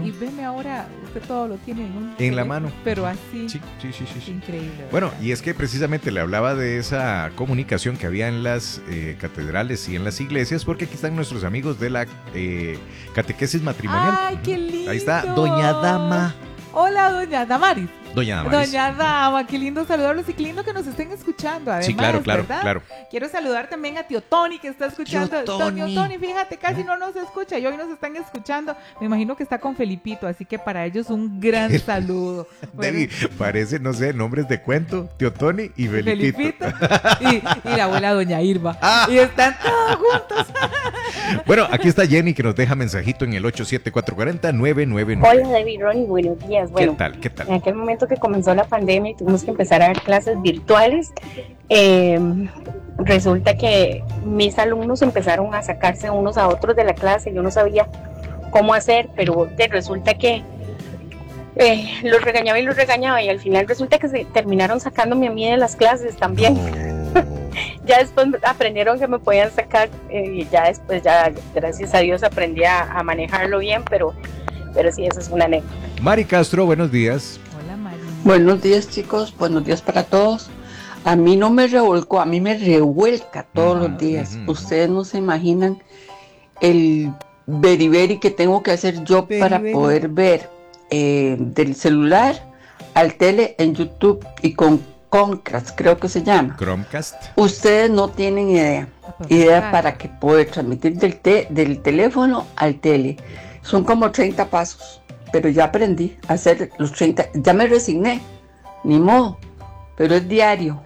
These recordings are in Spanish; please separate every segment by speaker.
Speaker 1: Y veme ahora, usted todo lo tiene
Speaker 2: en la mano.
Speaker 1: Pero así.
Speaker 2: Sí.
Speaker 1: Increíble.
Speaker 2: Bueno, y es que precisamente le hablaba de esa comunicación que había en las catedrales y en las iglesias, porque aquí están nuestros amigos de la catequesis matrimonial.
Speaker 1: ¡Ay, qué lindo!
Speaker 2: Ahí está Doña Dama.
Speaker 1: Hola, Doña Damaris.
Speaker 2: Doña Damaris.
Speaker 1: Doña Dama, qué lindo saludarlos y qué lindo que nos estén escuchando. Además,
Speaker 2: Sí, claro.
Speaker 1: ¿verdad? Quiero saludar también a Tío Tony que está escuchando.
Speaker 2: Tío Tony,
Speaker 1: fíjate, casi no nos escucha y hoy nos están escuchando. Me imagino que está con Felipito, así que para ellos un gran saludo.
Speaker 2: Debbie, parece, no sé, nombres de cuento, Tío Tony y Felipito.
Speaker 1: Y la abuela Doña Irma. Y están todos juntos.
Speaker 2: Bueno, aquí está Jenny que nos deja mensajito en el 87440-999.
Speaker 3: Hola, Debbie, Ronnie, buenos días. Bueno,
Speaker 2: ¿Qué tal?
Speaker 3: En aquel momento que comenzó la pandemia y tuvimos que empezar a dar clases virtuales, resulta que mis alumnos empezaron a sacarse unos a otros de la clase. Yo no sabía cómo hacer, pero resulta que los regañaba y al final resulta que se terminaron sacándome a mí de las clases también. Ya después aprendieron que me podían sacar y ya después, gracias a Dios, aprendí a manejarlo bien, pero sí, eso es una anécdota.
Speaker 2: Mari Castro, buenos días.
Speaker 1: Hola, Mari.
Speaker 4: Buenos días, chicos, buenos días para todos. A mí no me revolcó, a mí me revuelca todos los días. Ustedes no se imaginan el beriberi que tengo que hacer yo para poder ver del celular al tele en YouTube y con Chromecast, creo que se llama.
Speaker 2: Chromecast.
Speaker 4: Ustedes no tienen idea para que poder transmitir del teléfono al tele. Son como 30 pasos, pero ya aprendí a hacer los 30, ya me resigné, ni modo, pero es diario.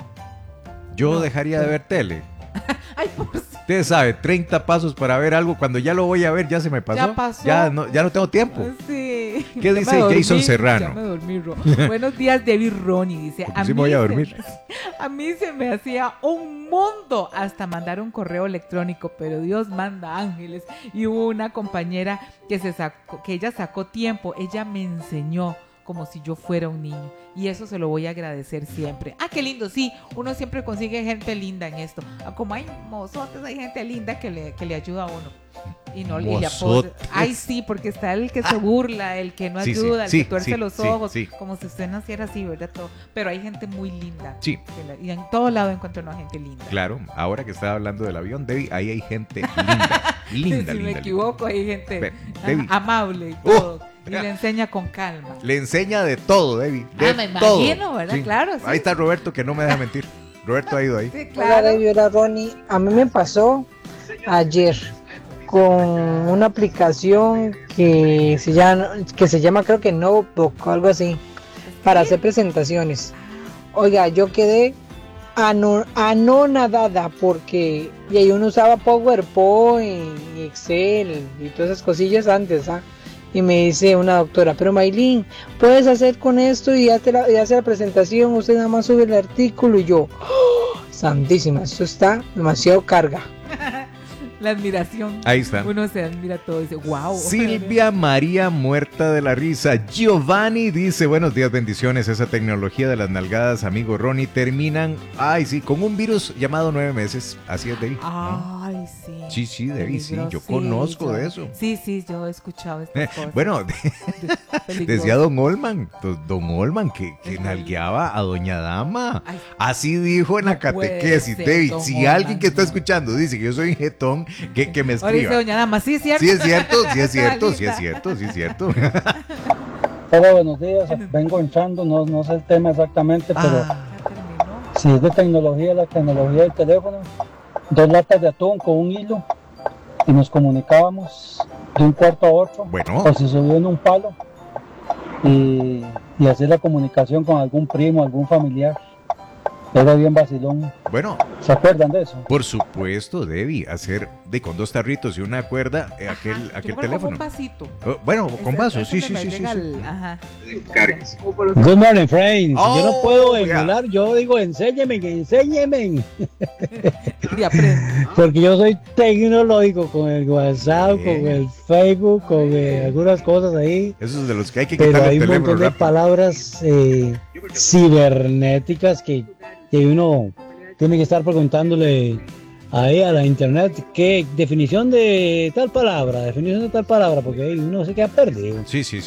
Speaker 2: Yo dejaría de ver tele.
Speaker 1: Ay, por si.
Speaker 2: Usted sabe, 30 pasos para ver algo, cuando ya lo voy a ver ya se me pasó.
Speaker 1: Ya pasó.
Speaker 2: Ya no tengo tiempo.
Speaker 1: Sí.
Speaker 2: ¿Qué dice Jason Serrano?
Speaker 1: Ya me dormí, Buenos días, Debbie Ronnie. Dice,
Speaker 2: sí me voy a dormir.
Speaker 1: A mí se me hacía un mundo hasta mandar un correo electrónico, pero Dios manda ángeles. Y hubo una compañera que ella sacó tiempo, ella me enseñó como si yo fuera un niño, y eso se lo voy a agradecer siempre. Ah, qué lindo, sí, uno siempre consigue gente linda en esto. Como hay mozotes, hay gente linda que le ayuda a uno. Y no le apoya. Ay, sí, porque está el que se burla, el que no ayuda, el que tuerce los ojos, como si usted naciera así, ¿verdad? Todo. Pero hay gente muy linda.
Speaker 2: Sí.
Speaker 1: Y en todo lado encuentro una gente linda.
Speaker 2: Claro, ahora que estaba hablando del avión, Debbie, ahí hay gente linda. Linda,
Speaker 1: si
Speaker 2: linda.
Speaker 1: me equivoco, hay gente amable y todo. Y le enseña con calma.
Speaker 2: Le enseña de todo, Debbie.
Speaker 1: Me imagino, ¿verdad?
Speaker 2: Sí.
Speaker 1: Claro, sí.
Speaker 2: Ahí está Roberto, que no me deja mentir. Roberto ha ido ahí.
Speaker 1: Sí, claro.
Speaker 5: Hola, Debbie, hola, Ronnie. A mí me pasó ayer con una aplicación que se llama creo que Notebook o algo así, para hacer presentaciones. Oiga, yo quedé anonadada porque y uno usaba PowerPoint y Excel y todas esas cosillas antes, y me dice una doctora, pero Maylin, puedes hacer con esto y hace la presentación, usted nada más sube el artículo. Y yo, ¡oh, santísima, eso está demasiado carga!
Speaker 1: La admiración.
Speaker 2: Ahí está.
Speaker 1: Uno se admira todo y dice, wow.
Speaker 2: Silvia María muerta de la risa. Giovanni dice, buenos días, bendiciones. Esa tecnología de las nalgadas, amigo Ronnie, terminan, con un virus llamado 9 meses. Así es, Debbie.
Speaker 1: Ay, sí.
Speaker 2: Sí, Debbie, sí. Yo conozco de eso.
Speaker 1: Sí, yo he escuchado estas cosas.
Speaker 2: Bueno, decía Don Olman que nalgueaba a Doña Dama. Ay, así dijo en la catequesis, Debbie. Si alguien que está escuchando dice que yo soy un jetón, que me escriba.
Speaker 1: Dice Doña Dama, sí es cierto.
Speaker 2: Sí es cierto.
Speaker 6: Hola, buenos días. Vengo entrando, no sé el tema exactamente, pero si es de tecnología, la tecnología del teléfono, 2 latas de atún con un hilo y nos comunicábamos de un cuarto a otro.
Speaker 2: Bueno.
Speaker 6: O se subió en un palo y hacer la comunicación con algún primo, algún familiar. Era bien vacilón.
Speaker 2: Bueno,
Speaker 6: ¿se acuerdan de eso?
Speaker 2: Por supuesto, Debbie, hacer con 2 tarritos y una cuerda aquel teléfono.
Speaker 1: Con un vasito.
Speaker 2: Con vaso, sí.
Speaker 1: Ajá.
Speaker 6: Good morning, friends. Yo no puedo emular, yo digo, enséñeme. Porque yo soy tecnológico con el WhatsApp, con el Facebook, con algunas cosas ahí.
Speaker 2: Esos de los que hay que quitar el teléfono.
Speaker 6: Pero hay un montón de palabras cibernéticas que uno tiene que estar preguntándole ahí a la internet qué definición de tal palabra, porque ahí uno se queda perdido.
Speaker 2: Sí.